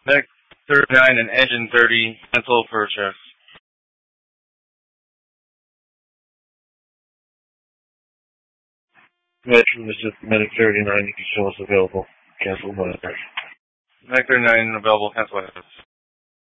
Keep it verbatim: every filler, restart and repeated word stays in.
Next thirty-nine and engine thirty, cancel purchase. Metro is just Medic thirty-nine, you can show us available. Cancel Medic. Medic thirty-nine available, cancel.